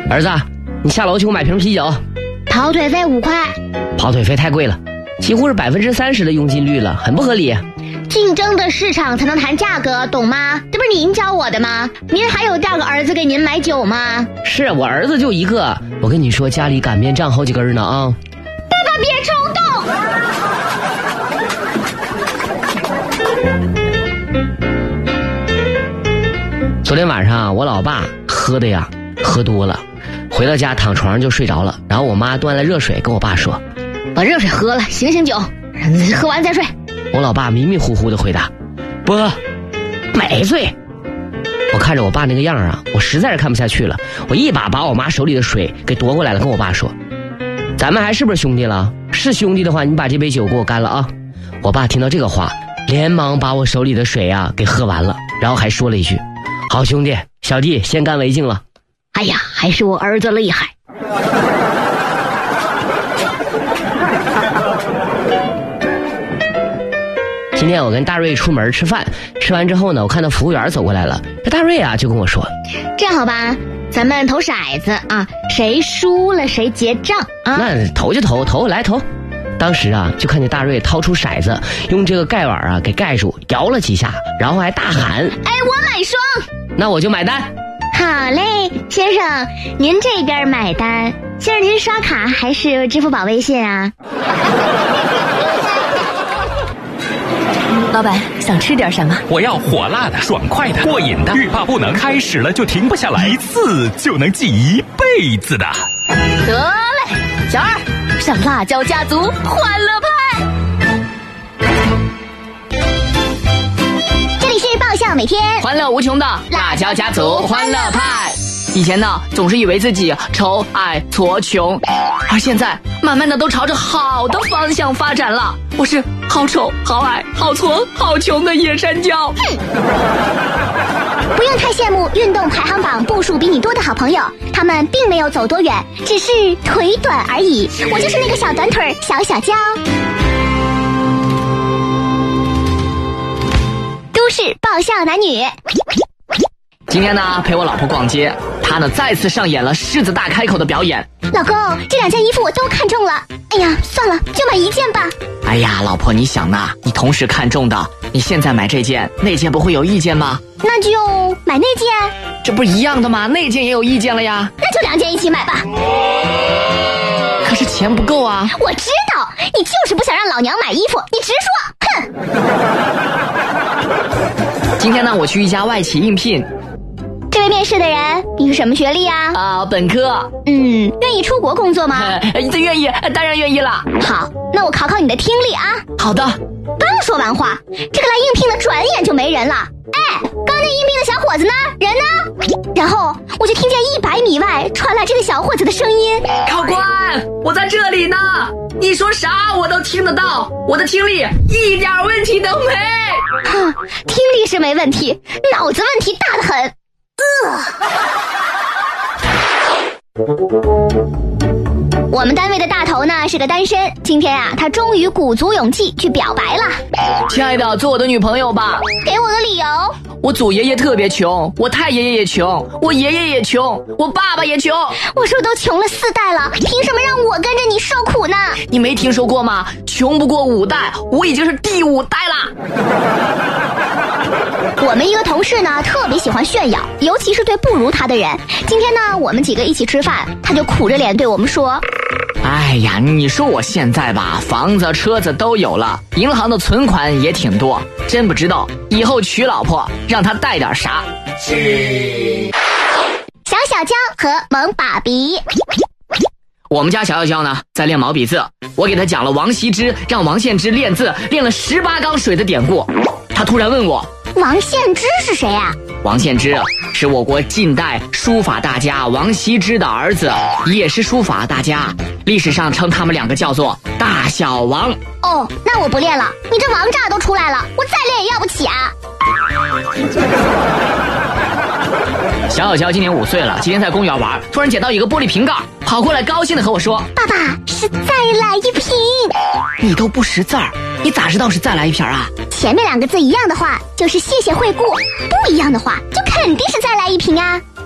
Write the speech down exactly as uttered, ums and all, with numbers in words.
儿子，你下楼去给我买瓶啤酒。 跑腿费五块。 跑腿费太贵了，几乎是百分之三十的佣金率了，很不合理。 竞争的市场才能谈价格，懂吗？这不是您教我的吗？您还有第二个儿子给您买酒吗？ 是我儿子就一个，我跟你说家里擀面杖好几根呢啊。 爸爸别冲动。昨天晚上我老爸喝的呀喝多了，回到家躺床上就睡着了，然后我妈端来热水跟我爸说， 把热水喝了醒醒酒，喝完再睡。 我老爸迷迷糊糊的回答，不喝，没醉。我看着我爸那个样啊，我实在是看不下去了，我一把把我妈手里的水给夺过来了，跟我爸说，咱们还是不是兄弟了？是兄弟的话，你把这杯酒给我干了啊。我爸听到这个话，连忙把我手里的水啊给喝完了，然后还说了一句，好兄弟，小弟先干为敬了。 哎呀，还是我儿子厉害。 今天我跟大瑞出门吃饭，吃完之后呢，我看到服务员走过来了，这大瑞啊就跟我说， 这样好吧，咱们投骰子啊，谁输了谁结账啊。 那投就投，投来投。当时啊就看见大瑞掏出骰子，用这个盖碗啊给盖住，摇了几下，然后还大喊， 哎，我买双。 那我就买单。 好嘞，先生，您这边买单。先生，您是刷卡还是支付宝微信啊？ 老板，想吃点什么？ 我要火辣的、爽快的、过瘾的，欲罢不能，开始了就停不下来，一次就能记一辈子的。 得嘞，小二，上辣椒家族欢乐派。 这里是爆笑每天欢乐无穷的辣椒家族欢乐派。以前呢，总是以为自己丑矮矬穷，而现在慢慢的都朝着好的方向发展了。我是好丑好矮好矬好穷的野山椒。 不用太羡慕运动排行榜步数比你多的好朋友，他们并没有走多远，只是腿短而已。我就是那个小短腿小小娇。都市爆笑男女。 今天呢，陪我老婆逛街，她呢再次上演了狮子大开口的表演。 老公，这两件衣服我都看中了，哎呀，算了，就买一件吧。 哎呀，老婆，你想呢？你同时看中的，你现在买这件，那件不会有意见吗？ 那就买那件。 这不是一样的吗？那件也有意见了呀。 那就两件一起买吧。 可是钱不够啊。 我知道，你就是不想让老娘买衣服，你直说， 哼。今天呢，我去一家外企应聘。 这位面试的人，你是什么学历啊？ 啊、呃，本科。 嗯，愿意出国工作吗？ 呃，这愿意，当然愿意了。 好，那我考考你的听力啊。 好的。 刚说完话，这个来应聘的转眼就没人了。哎，刚那应聘的小伙子呢？人呢？然后我就听见一百米外传来这个小伙子的声音： 考官，我在这里呢，你说啥我都听得到，我的听力一点问题都没。 哼，听力是没问题，脑子问题大得很。我们单位的大头呢是个单身，今天啊，他终于鼓足勇气去表白了。 亲爱的，做我的女朋友吧。 给我个理由。 我祖爷爷特别穷，我太爷爷也穷，我爷爷也穷，我爸爸也穷。 我说都穷了四代了，凭什么让我跟着你受苦呢？ 你没听说过吗？穷不过五代，我已经是第五代了。 我们一个同事呢特别喜欢炫耀，尤其是对不如他的人。今天呢我们几个一起吃饭，他就苦着脸对我们说， 哎呀，你说我现在吧，房子车子都有了，银行的存款也挺多，真不知道以后娶老婆让他带点啥。 小小娇和萌爸比。 我们家小小娇呢在练毛笔字，我给他讲了王羲之让王献之练字练了十八缸水的典故。他突然问我， 王献之是谁啊？ 王献之是我国近代书法大家王羲之的儿子，也是书法大家，历史上称他们两个叫做大小王。 哦，那我不练了，你这王炸都出来了，我再练也要不起啊。 小小娇今年五岁了，今天在公园玩，突然捡到一个玻璃瓶盖，跑过来高兴地和我说， 爸爸是再来一瓶。 你都不识字儿，你咋知道是再来一瓶啊？ 前面两个字一样的话就是谢谢惠顾，不一样的话就肯定是再来一瓶啊。